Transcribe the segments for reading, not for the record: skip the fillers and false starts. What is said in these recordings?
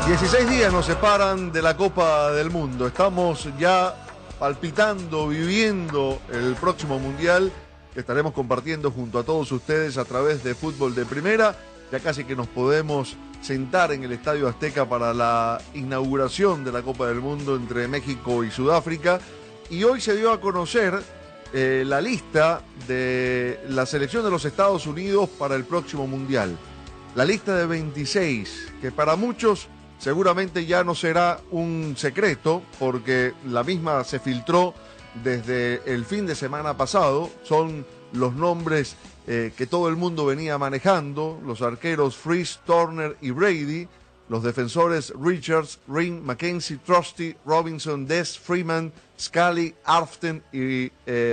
16 días nos separan de la Copa del Mundo. Estamos ya palpitando, viviendo el próximo Mundial que estaremos compartiendo junto a todos ustedes a través de Fútbol de Primera. Ya casi que nos podemos sentar en el Estadio Azteca para la inauguración de la Copa del Mundo entre México y Sudáfrica. Y hoy se dio a conocer la lista de la selección de los Estados Unidos para el próximo Mundial. La lista de 26, que para muchos seguramente ya no será un secreto, porque la misma se filtró desde el fin de semana pasado. Son los nombres que todo el mundo venía manejando: los arqueros Freese, Turner y Brady, los defensores Richards, Ring, McKenzie, Trusty, Robinson, Dess, Freeman, Scully, Arften y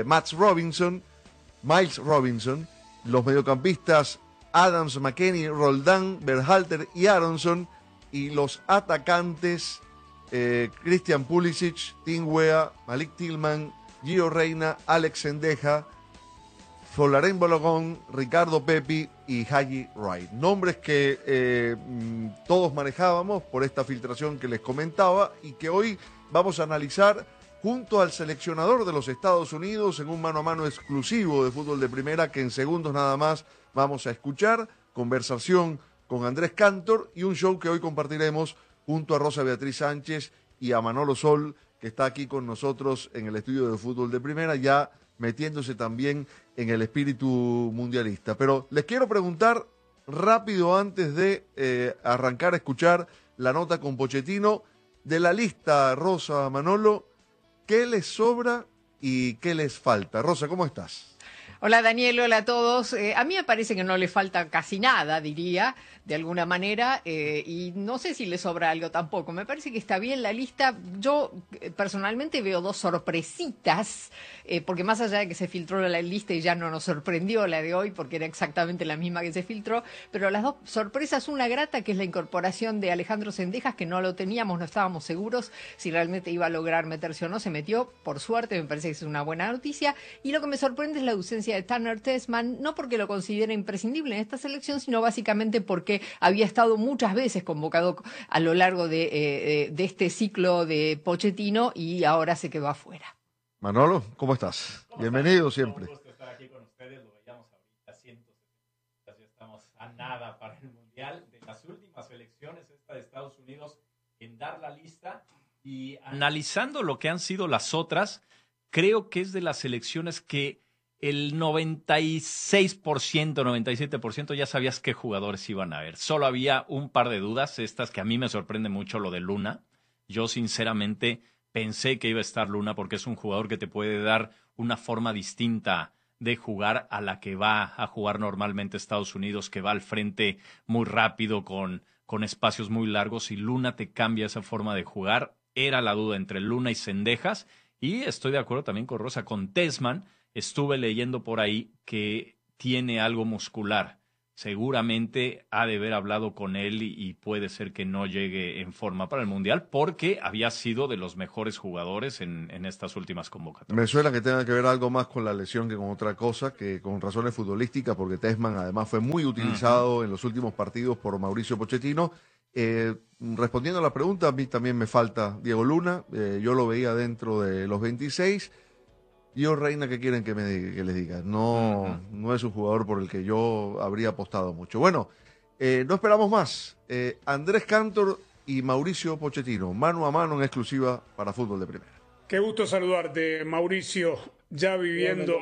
Miles Robinson, los mediocampistas Adams, McKennie, Roldán, Berhalter y Aronson, y los atacantes Christian Pulisic, Tim Weah, Malik Tillman, Gio Reyna, Alex Sendeja, Folarin Balogun, Ricardo Pepi y Haji Wright. Nombres que todos manejábamos por esta filtración que les comentaba y que hoy vamos a analizar junto al seleccionador de los Estados Unidos en un mano a mano exclusivo de Fútbol de Primera que en segundos nada más vamos a escuchar. Conversación con Andrés Cantor y un show que hoy compartiremos junto a Rosa Beatriz Sánchez y a Manolo Sol, que está aquí con nosotros en el estudio de Fútbol de Primera, ya metiéndose también en el espíritu mundialista. Pero les quiero preguntar rápido, antes de arrancar a escuchar la nota con Pochettino, de la lista, Rosa, Manolo, ¿qué les sobra y qué les falta? Rosa, ¿cómo estás? Hola Daniel, hola a todos. A mí me parece que no le falta casi nada, diría, de alguna manera, y no sé si le sobra algo tampoco. Me parece que está bien la lista. Yo personalmente veo dos sorpresitas, porque más allá de que se filtró la lista y ya no nos sorprendió la de hoy, porque era exactamente la misma que se filtró, pero las dos sorpresas, una grata, que es la incorporación de Alejandro Sendejas, que no lo teníamos, no estábamos seguros si realmente iba a lograr meterse o no. Se metió, por suerte, me parece que es una buena noticia. Y lo que me sorprende es la ausencia de Tanner Tessman, no porque lo considere imprescindible en esta selección, sino básicamente porque había estado muchas veces convocado a lo largo de este ciclo de Pochettino y ahora se quedó afuera. Manolo, ¿cómo estás? Bienvenido siempre. Un gusto estar aquí con ustedes, lo veíamos ahorita, 170, ya estamos a nada para el Mundial. De las últimas elecciones, esta de Estados Unidos, en dar la lista y analizando lo que han sido las otras, creo que es de las elecciones que el 96%, 97% ya sabías qué jugadores iban a ver. Solo había un par de dudas, estas que a mí me sorprende mucho, lo de Luna. Yo sinceramente pensé que iba a estar Luna porque es un jugador que te puede dar una forma distinta de jugar a la que va a jugar normalmente Estados Unidos, que va al frente muy rápido con espacios muy largos, y Luna te cambia esa forma de jugar. Era la duda entre Luna y Sendejas, y estoy de acuerdo también con Rosa, con Tessman. Estuve leyendo por ahí que tiene algo muscular. Seguramente ha de haber hablado con él y puede ser que no llegue en forma para el Mundial porque había sido de los mejores jugadores en estas últimas convocatorias. Me suena que tenga que ver algo más con la lesión que con otra cosa, que con razones futbolísticas, porque Tessman además fue muy utilizado en los últimos partidos por Mauricio Pochettino. Respondiendo a la pregunta, a mí también me falta Diego Luna. Yo lo veía dentro de los 26. Gio Reyna, ¿qué quieren que les diga? No es un jugador por el que yo habría apostado mucho. Bueno, no esperamos más. Andrés Cantor y Mauricio Pochettino, mano a mano en exclusiva para Fútbol de Primera. Qué gusto saludarte, Mauricio, ya viviendo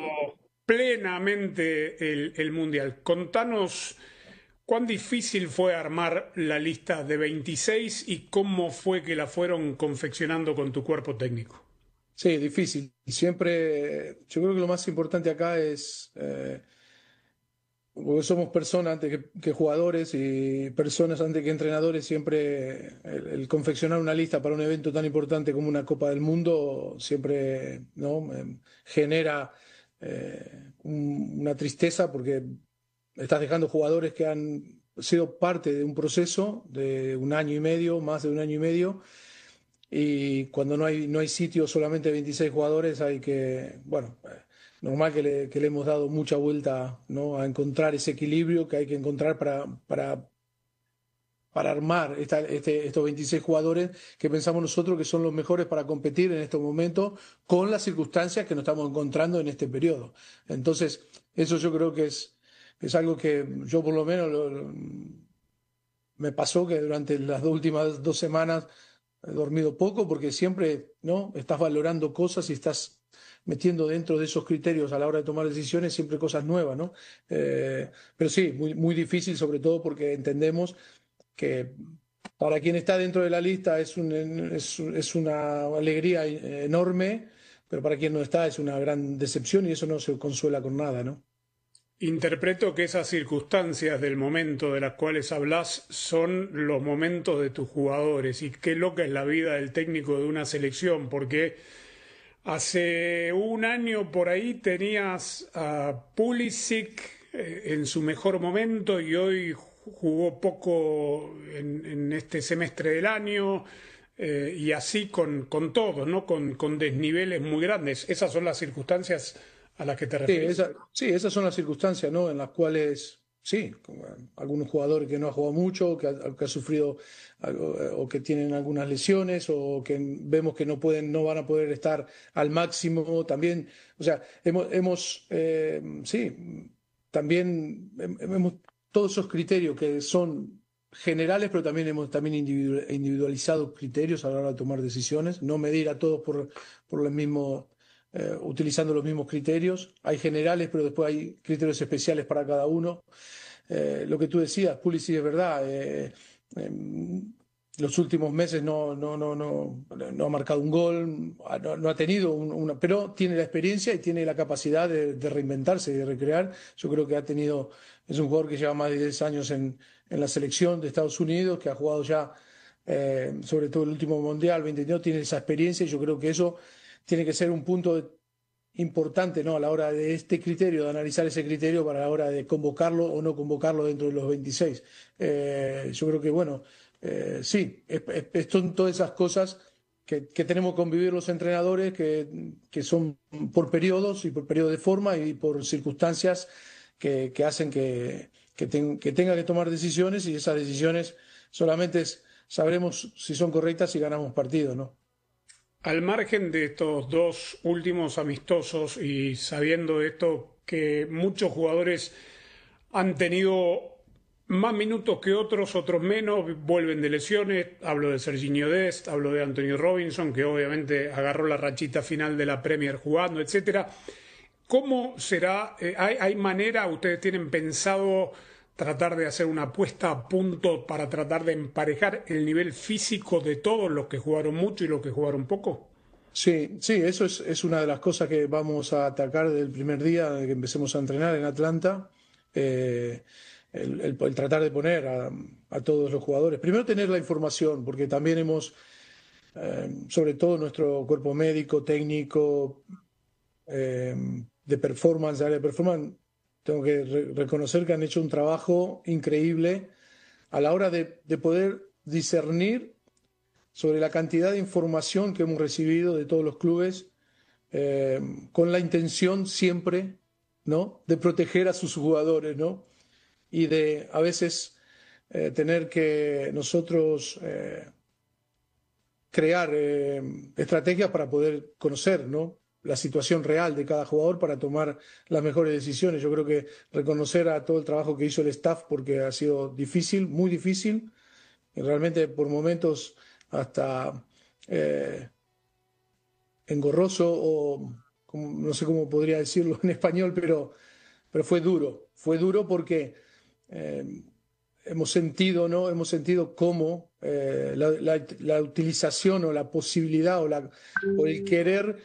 plenamente el Mundial. Contanos cuán difícil fue armar la lista de 26 y cómo fue que la fueron confeccionando con tu cuerpo técnico. Sí, difícil. Siempre, yo creo que lo más importante acá es, porque somos personas antes que jugadores y personas antes que entrenadores, siempre el confeccionar una lista para un evento tan importante como una Copa del Mundo siempre, ¿no? Genera una tristeza porque estás dejando jugadores que han sido parte de un proceso de un año y medio, más de un año y medio. Y cuando no hay sitio, solamente 26 jugadores, hay que, bueno, normal que le hemos dado mucha vuelta, ¿no? A encontrar ese equilibrio que hay que encontrar para para armar estos 26 jugadores que pensamos nosotros que son los mejores para competir en estos momentos con las circunstancias que nos estamos encontrando en este periodo. Entonces, eso yo creo que es algo que yo por lo menos me pasó que durante las últimas 2 semanas he dormido poco porque siempre, ¿no?, estás valorando cosas y estás metiendo dentro de esos criterios a la hora de tomar decisiones siempre cosas nuevas, ¿no? Pero sí, muy, muy difícil, sobre todo porque entendemos que para quien está dentro de la lista es una alegría enorme, pero para quien no está es una gran decepción y eso no se consuela con nada, ¿no? Interpreto que esas circunstancias del momento de las cuales hablas son los momentos de tus jugadores y qué loca es la vida del técnico de una selección, porque hace un año por ahí tenías a Pulisic en su mejor momento y hoy jugó poco en este semestre del año y así con todos, ¿no? Con desniveles muy grandes. Esas son las circunstancias a las que te refieres. Sí, esas son las circunstancias, ¿no?, en las cuales, sí, algunos jugadores que no han jugado mucho, que ha sufrido o que tienen algunas lesiones o que vemos que no van a poder estar al máximo también. O sea, también hemos todos esos criterios que son generales, pero también hemos individualizado criterios a la hora de tomar decisiones, no medir a todos por el mismo utilizando los mismos criterios. Hay generales, pero después hay criterios especiales para cada uno. Lo que tú decías, Pulisic, es verdad. Los últimos meses no ha marcado un gol, no ha tenido pero tiene la experiencia y tiene la capacidad de reinventarse y de recrear. Yo creo que es un jugador que lleva más de 10 años en la selección de Estados Unidos, que ha jugado ya, sobre todo el último Mundial 2022, tiene esa experiencia y yo creo que eso tiene que ser un punto importante, ¿no?, a la hora de este criterio, de analizar ese criterio para la hora de convocarlo o no convocarlo dentro de los 26. Yo creo que, bueno, sí, son todas esas cosas que tenemos que convivir los entrenadores, que son por periodos y por periodos de forma y por circunstancias que hacen que tenga que tomar decisiones y esas decisiones solamente sabremos si son correctas si ganamos partido, ¿no? Al margen de estos dos últimos amistosos y sabiendo esto que muchos jugadores han tenido más minutos que otros menos, vuelven de lesiones, hablo de Sergiño Dest, hablo de Anthony Robinson, que obviamente agarró la rachita final de la Premier jugando, etcétera. ¿Cómo será? ¿Hay manera, ustedes tienen pensado tratar de hacer una puesta a punto para tratar de emparejar el nivel físico de todos los que jugaron mucho y los que jugaron poco? Sí, eso es una de las cosas que vamos a atacar desde el primer día de que empecemos a entrenar en Atlanta. El tratar de poner a todos los jugadores. Primero tener la información, porque también sobre todo nuestro cuerpo médico, técnico, de performance, área de performance, tengo que reconocer que han hecho un trabajo increíble a la hora de poder discernir sobre la cantidad de información que hemos recibido de todos los clubes, con la intención siempre, ¿no?, de proteger a sus jugadores, ¿no?, y de a veces tener que nosotros crear estrategias para poder conocer, ¿no?, la situación real de cada jugador para tomar las mejores decisiones. Yo creo que reconocer a todo el trabajo que hizo el staff, porque ha sido difícil, muy difícil, y realmente por momentos hasta engorroso o no sé cómo podría decirlo en español, pero fue duro porque hemos sentido, ¿no?, cómo la utilización o la posibilidad o el querer,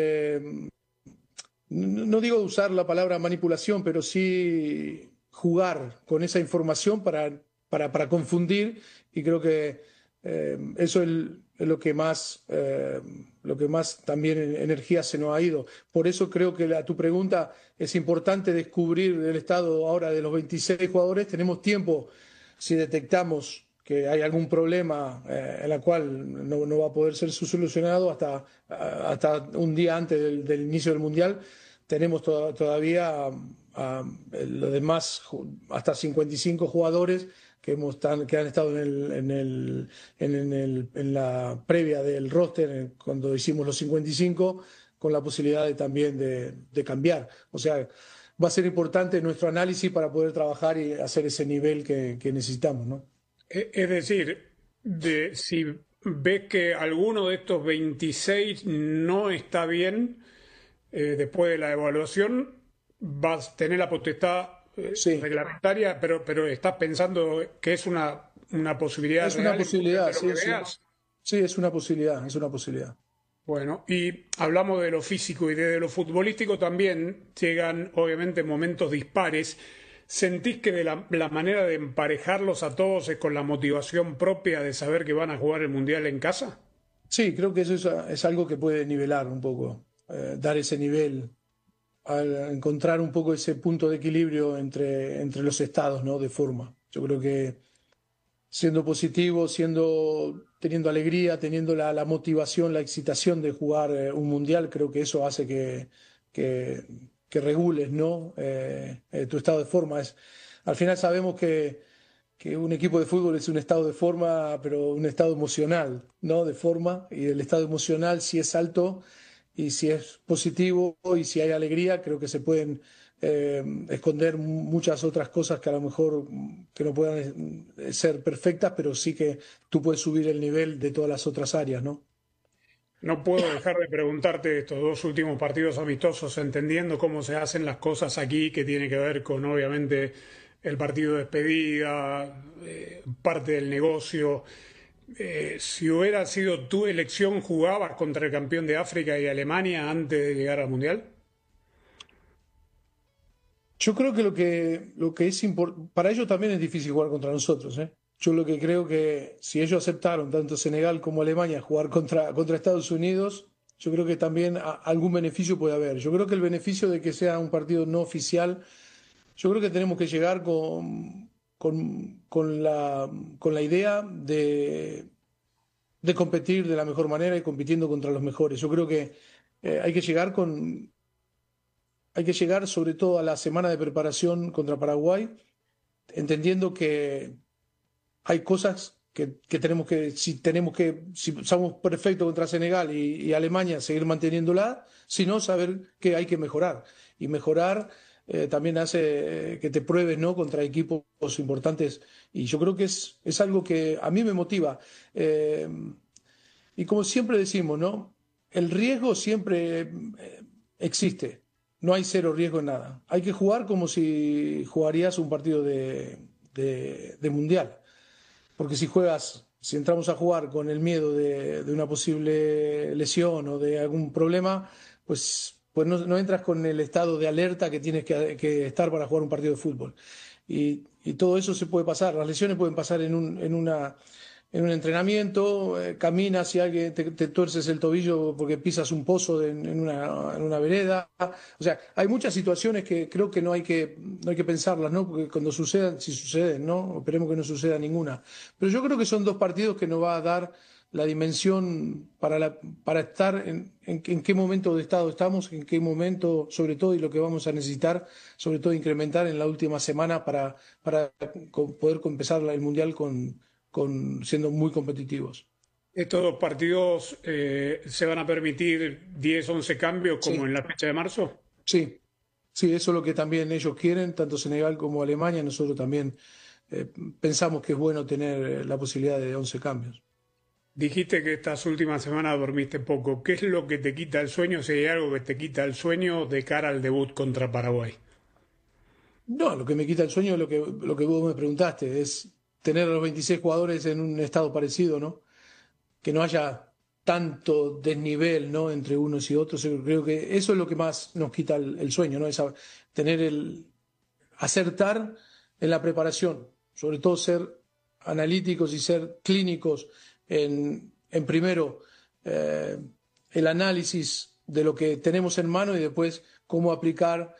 no digo usar la palabra manipulación, pero sí jugar con esa información para confundir, y creo que eso es lo que más también energía se nos ha ido. Por eso creo que a tu pregunta es importante descubrir el estado ahora de los 26 jugadores. Tenemos tiempo, si detectamos que hay algún problema en la cual no va a poder ser solucionado hasta un día antes del inicio del Mundial. Tenemos todavía los demás, hasta 55 jugadores que han estado en la previa del roster cuando hicimos los 55, con la posibilidad también de cambiar. O sea, va a ser importante nuestro análisis para poder trabajar y hacer ese nivel que necesitamos, ¿no? Es decir, si ves que alguno de estos 26 no está bien, después de la evaluación, vas a tener la potestad Sí. reglamentaria, pero estás pensando que es una posibilidad Es real una posibilidad, de lo que sí. veas. Sí, es una posibilidad, es una posibilidad. Bueno, y hablamos de lo físico y de lo futbolístico también llegan obviamente momentos dispares. ¿Sentís que la manera de emparejarlos a todos es con la motivación propia de saber que van a jugar el Mundial en casa? Sí, creo que eso es algo que puede nivelar un poco, dar ese nivel, al encontrar un poco ese punto de equilibrio entre los estados, ¿no? De forma. Yo creo que siendo positivo, teniendo alegría, teniendo la motivación, la excitación de jugar un mundial, creo que eso hace que, que regules, ¿no? Tu estado de forma. Al final sabemos que un equipo de fútbol es un estado de forma, pero un estado emocional, ¿no? De forma, y el estado emocional, si es alto y si es positivo y si hay alegría, creo que se pueden esconder muchas otras cosas que a lo mejor que no puedan ser perfectas, pero sí que tú puedes subir el nivel de todas las otras áreas, ¿no? No puedo dejar de preguntarte estos dos últimos partidos amistosos, entendiendo cómo se hacen las cosas aquí, que tiene que ver con obviamente el partido de despedida, parte del negocio. Si hubiera sido tu elección, ¿jugabas contra el campeón de África y Alemania antes de llegar al Mundial? Yo creo que lo que es importante, para ellos también es difícil jugar contra nosotros, ¿eh? Yo lo que creo que si ellos aceptaron, tanto Senegal como Alemania, jugar contra Estados Unidos, yo creo que también algún beneficio puede haber. Yo creo que el beneficio de que sea un partido no oficial, yo creo que tenemos que llegar con la idea de competir de la mejor manera y compitiendo contra los mejores. Yo creo que hay que llegar hay que llegar sobre todo a la semana de preparación contra Paraguay, entendiendo que hay cosas que si somos perfectos contra Senegal y Alemania, seguir manteniéndola, sino saber que hay que mejorar. Y mejorar también hace que te pruebes, ¿no? Contra equipos importantes. Y yo creo que es algo que a mí me motiva. Y como siempre decimos, ¿no? El riesgo siempre existe. No hay cero riesgo en nada. Hay que jugar como si jugarías un partido de mundial. Porque si entramos a jugar con el miedo de una posible lesión o de algún problema, pues no entras con el estado de alerta que tienes que estar para jugar un partido de fútbol. Y todo eso se puede pasar. Las lesiones pueden pasar en un entrenamiento, caminas y alguien te tuerces el tobillo porque pisas un pozo en una vereda. O sea, hay muchas situaciones que creo que no hay que pensarlas, ¿no? Porque cuando sucedan, si suceden, ¿no? Esperemos que no suceda ninguna. Pero yo creo que son dos partidos que nos va a dar la dimensión para estar en qué momento de estado estamos, en qué momento, sobre todo, y lo que vamos a necesitar, sobre todo, incrementar en la última semana para poder empezar el Mundial siendo muy competitivos. ¿Estos dos partidos se van a permitir 10, 11 cambios como Sí, en la fecha de marzo? sí, sí, eso es lo que también ellos quieren, tanto Senegal como Alemania. Nosotros también pensamos que es bueno tener la posibilidad de 11 cambios. Dijiste que estas últimas semanas dormiste poco. ¿Qué es lo que te quita el sueño, si hay algo que te quita el sueño de cara al debut contra Paraguay? No, lo que me quita el sueño es lo que vos me preguntaste, es tener a los 26 jugadores en un estado parecido, ¿no? Que no haya tanto desnivel, ¿no? Entre unos y otros. Yo creo que eso es lo que más nos quita el sueño, ¿no? Tener acertar en la preparación, sobre todo ser analíticos y ser clínicos en primero el análisis de lo que tenemos en mano y después cómo aplicar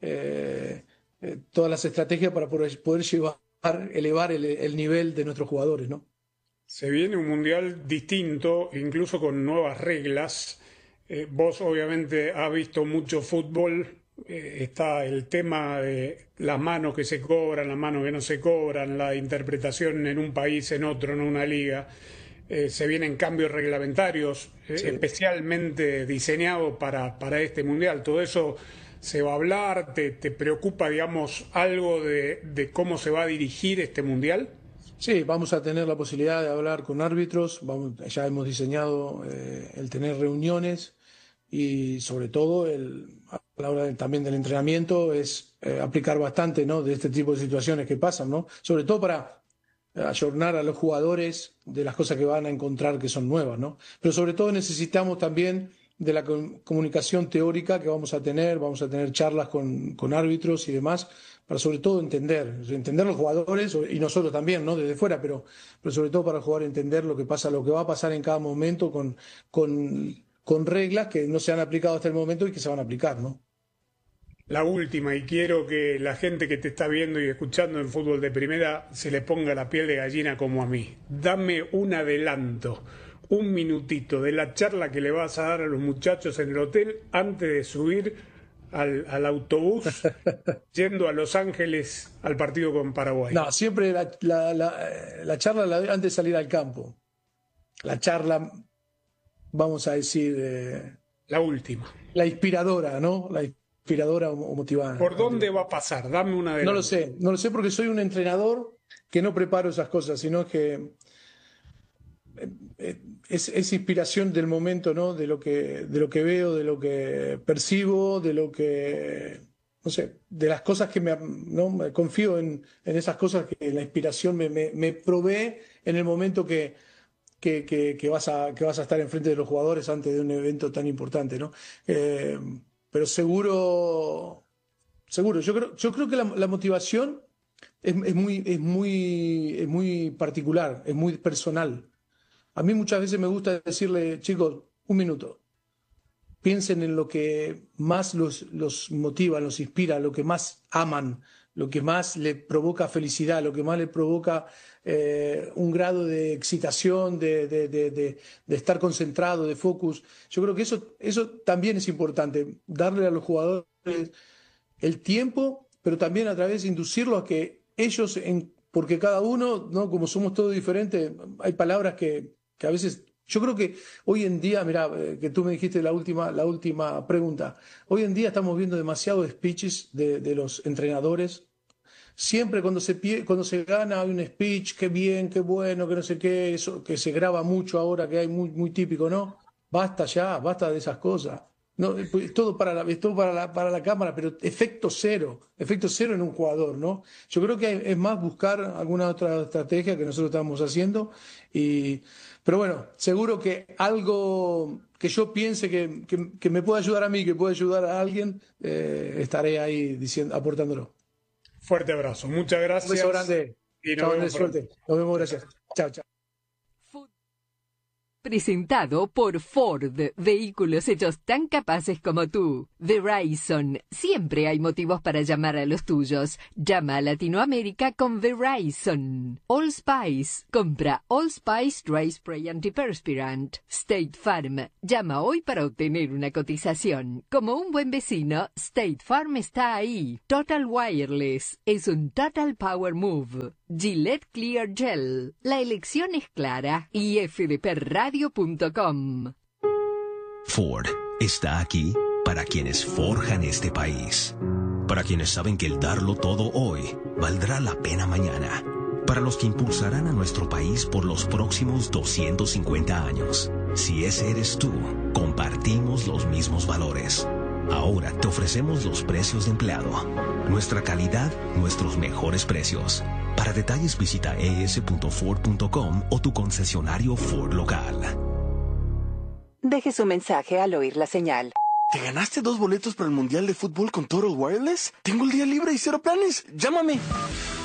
todas las estrategias para poder elevar el nivel de nuestros jugadores, ¿no? Se viene un mundial distinto, incluso con nuevas reglas. Vos obviamente has visto mucho fútbol está el tema de las manos que se cobran, las manos que no se cobran, la interpretación en un país, en otro, en una liga. Se vienen cambios reglamentarios, Sí. especialmente diseñados para este mundial. Todo eso se va a hablar. ¿Te preocupa, digamos, algo de cómo se va a dirigir este mundial? Sí, vamos a tener la posibilidad de hablar con árbitros, ya hemos diseñado el tener reuniones y sobre todo a la hora también del entrenamiento es aplicar bastante, ¿no?, de este tipo de situaciones que pasan, ¿no? Sobre todo para ayornar a los jugadores de las cosas que van a encontrar que son nuevas, ¿no? Pero sobre todo necesitamos también de la comunicación teórica que vamos a tener charlas con árbitros y demás, para sobre todo entender los jugadores y nosotros también, ¿no?, desde fuera, pero sobre todo para el jugador entender lo que pasa, lo que va a pasar en cada momento con reglas que no se han aplicado hasta el momento y que se van a aplicar, ¿no? La última, y quiero que la gente que te está viendo y escuchando en Fútbol de Primera se le ponga la piel de gallina como a mí. Dame un adelanto, un minutito de la charla que le vas a dar a los muchachos en el hotel antes de subir al autobús yendo a Los Ángeles al partido con Paraguay. No, siempre la charla la doy antes de salir al campo. La charla, vamos a decir, La última. la inspiradora, ¿no? La inspiradora o motivada. ¿Por dónde va a pasar? Dame una adelanto. No lo sé porque soy un entrenador que no preparo esas cosas, sino que es inspiración del momento, ¿no? De lo que veo, de lo que percibo, de lo que, no sé, de las cosas que me confío en esas cosas que la inspiración me provee en el momento que vas a estar enfrente de los jugadores antes de un evento tan importante, ¿no? Pero seguro, yo creo que la motivación es muy particular, es muy personal. A mí muchas veces me gusta decirle, chicos, un minuto, piensen en lo que más los motiva, los inspira, lo que más aman, lo que más le provoca felicidad, lo que más le provoca un grado de excitación, de estar concentrado, de focus. Yo creo que eso también es importante, darle a los jugadores el tiempo, pero también a través de inducirlos a que ellos, porque cada uno, ¿no?, como somos todos diferentes, hay palabras que a veces... Yo creo que hoy en día, mira, que tú me dijiste la última pregunta, hoy en día estamos viendo demasiados speeches de los entrenadores. Siempre cuando se gana hay un speech, qué bien, qué bueno, que no sé qué, eso que se graba mucho ahora, que hay muy típico, ¿no? Basta ya, basta de esas cosas. No, es todo para la cámara, pero efecto cero en un jugador, ¿no? Yo creo que es más buscar alguna otra estrategia que nosotros estamos haciendo, pero bueno, seguro que algo que yo piense que me pueda ayudar a mí, que pueda ayudar a alguien, estaré ahí aportándolo. Fuerte abrazo, muchas gracias. Un beso grande. Y Chao, Andrés, suerte. Nos vemos, gracias. Chao, chao. Presentado por Ford, vehículos hechos tan capaces como tú. Verizon, siempre hay motivos para llamar a los tuyos. Llama a Latinoamérica con Verizon. Allspice, compra Allspice Dry Spray Antiperspirant. State Farm, llama hoy para obtener una cotización. Como un buen vecino, State Farm está ahí. Total Wireless, es un Total Power Move. Gillette Clear Gel, la elección es clara. Y fdpradio.com. Ford está aquí para quienes forjan este país, para quienes saben que el darlo todo hoy valdrá la pena mañana, para los que impulsarán a nuestro país por los próximos 250 años. Si ese eres tú, compartimos los mismos valores. Ahora te ofrecemos los precios de empleado, nuestra calidad, nuestros mejores precios. Para detalles visita es.ford.com o tu concesionario Ford local. Deje su mensaje al oír la señal. ¿Te ganaste 2 boletos para el Mundial de Fútbol con Total Wireless? Tengo el día libre y 0 planes. Llámame.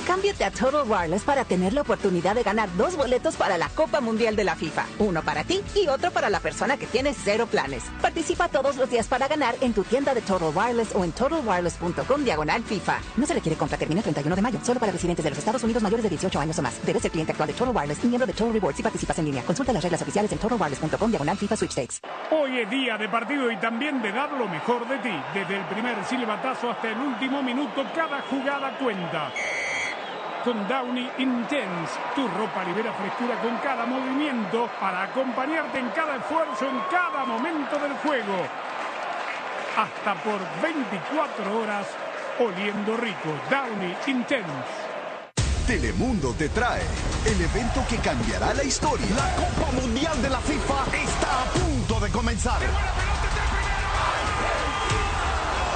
Cámbiate a Total Wireless para tener la oportunidad de ganar 2 boletos para la Copa Mundial de la FIFA. Uno para ti y otro para la persona que tiene 0 planes. Participa todos los días para ganar en tu tienda de Total Wireless o en totalwireless.com/FIFA. No se requiere compra, termina el 31 de mayo. Solo para residentes de los Estados Unidos mayores de 18 años o más. Debes ser cliente actual de Total Wireless y miembro de Total Rewards si participas en línea. Consulta las reglas oficiales en totalwireless.com/FIFA Sweepstakes. Hoy es día de partido y también de dar lo mejor de ti. Desde el primer silbatazo hasta el último minuto, cada jugada cuenta. Con Downy Intense, tu ropa libera frescura con cada movimiento para acompañarte en cada esfuerzo, en cada momento del juego. Hasta por 24 horas, oliendo rico. Downy Intense. Telemundo te trae el evento que cambiará la historia. La Copa Mundial de la FIFA está a punto de comenzar.